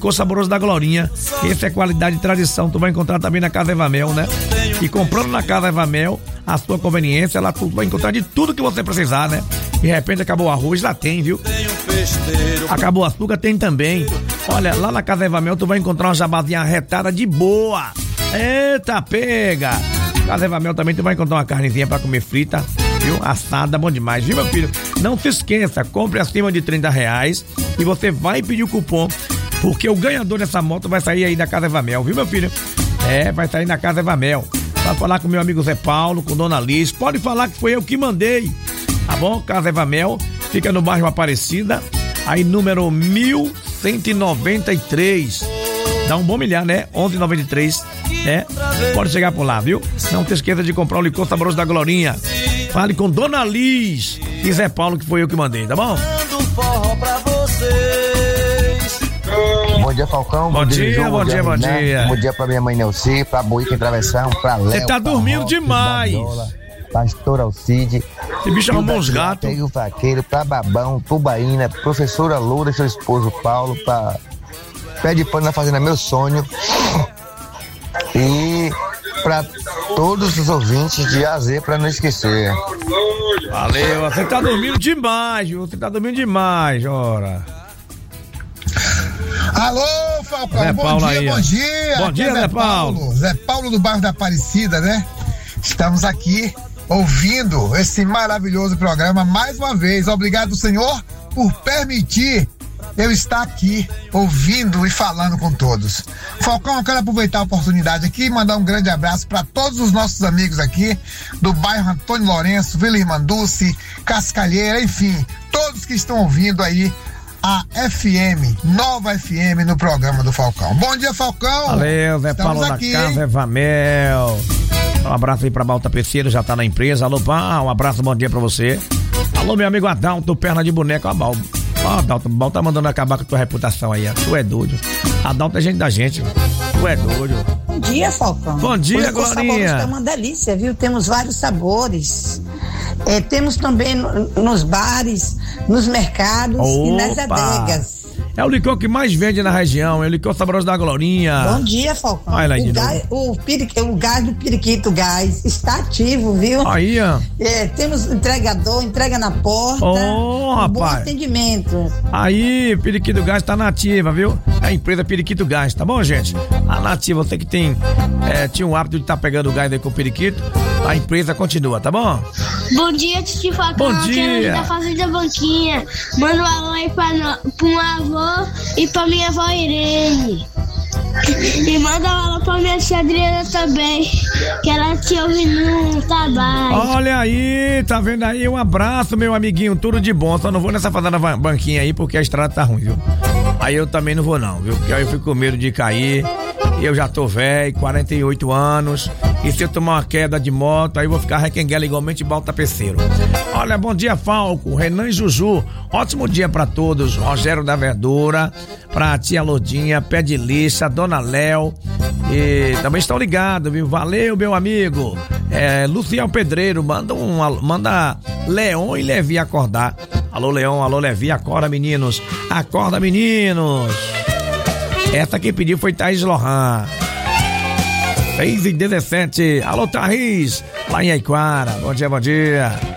licor saboroso da Glorinha. Esse é qualidade e tradição. Tu vai encontrar também na Casa Evamel, né? E comprando na Casa Evamel, a sua conveniência, lá tu vai encontrar de tudo que você precisar, né? De repente acabou o arroz, lá tem, viu? Acabou o açúcar, tem também. Olha, lá na Casa Evamel tu vai encontrar uma jabazinha arretada de boa. Eita, pega! Casa Evamel também tu vai encontrar uma carnezinha pra comer frita, viu? Assada, bom demais, viu, meu filho? Não se esqueça, compre acima de R$30 e você vai pedir o cupom, porque o ganhador dessa moto vai sair aí da Casa Evamel, viu, meu filho? Vai sair da Casa Evamel. Vai falar com meu amigo Zé Paulo, com Dona Liz, pode falar que foi eu que mandei, tá bom? Casa Evamel, fica no bairro Aparecida, aí número 1193. Dá um bom milhar, né? 1193, né? Pode chegar por lá, viu? Não te esqueça de comprar o licor saboroso da Glorinha. Fale com Dona Liz e Zé Paulo, que foi eu que mandei, tá bom? Bom dia, Falcão. Bom dia, bom dia, bom dia. Bom dia pra minha mãe Nelci, pra Boica em Travessão, pra Léo. Você tá dormindo demais. Pastor Alcide. Esse bicho arrumou uns gatos. E o Vaqueiro, pra Babão, Tubaína, professora Loura, seu esposo Paulo, pra Pé de Pano na Fazenda Meu Sonho. E pra todos os ouvintes de AZ, pra não esquecer. Valeu, você tá dormindo demais, viu? Você tá dormindo demais, ora. Alô, Falcão, Zé Paulo aí, bom dia. Bom dia, Zé Paulo. Zé Paulo do bairro da Aparecida, né? Estamos aqui ouvindo esse maravilhoso programa mais uma vez. Obrigado, Senhor, por permitir eu estar aqui ouvindo e falando com todos. Falcão, eu quero aproveitar a oportunidade aqui e mandar um grande abraço para todos os nossos amigos aqui do bairro Antônio Lourenço, Vila Irmanduce, Cascalheira, enfim, todos que estão ouvindo aí a FM, Nova FM no programa do Falcão. Bom dia, Falcão. Valeu, Zé Paulo da Casa Evamel. Um abraço aí pra Balta Peceiro, já tá na empresa. Alô, um abraço, bom dia pra você. Alô, meu amigo Adalto, perna de boneco, Adalto, o tá mandando acabar com a tua reputação aí, tu é doido. Adalto é gente da gente, tu é doido. Bom dia, Falcão. Bom dia, Glorinha. Está uma delícia, viu? Temos vários sabores. Temos também nos bares, nos mercados e nas adegas. É o licor que mais vende na região, é o licor saboroso da Glorinha. Bom dia, Falcão. Olha aí, o gás do Periquito Gás está ativo, viu? Aí, ó. Temos entregador, entrega na porta. Rapaz. Bom atendimento. Aí, Periquito Gás tá nativa, viu? É a empresa Periquito Gás, tá bom, gente? A nativa, você que tinha o hábito de estar pegando o gás aí com o Periquito, a empresa continua, tá bom? Bom dia, Titi Falcão. Bom dia. Da Fazenda Banquinha. Manda um alô aí pro meu avô e pra minha avó Irene. E manda um alô pra minha tia Adriana também, que ela te ouve no trabalho. Olha aí, tá vendo aí? Um abraço, meu amiguinho, tudo de bom. Só não vou nessa Fazenda Banquinha aí porque a estrada tá ruim, viu? Aí eu também não vou não, viu? Porque aí eu fico com medo de cair. Eu já tô velho, 48 anos. E se eu tomar uma queda de moto, aí eu vou ficar requenguela igualmente Balta Peceiro. Olha, bom dia, Falco, Renan e Juju. Ótimo dia pra todos. Rogério da Verdura, pra tia Lodinha, Pé de Lixa, Dona Léo. E também estão ligados, viu? Valeu, meu amigo. Luciano Pedreiro, manda Leon e Levi acordar. Alô, Leon, alô, Levi, acorda, meninos. Acorda, meninos. Essa quem pediu foi Thaís Lohan. 6h17. Alô, Thaís, lá em Aiquara. Bom dia, bom dia.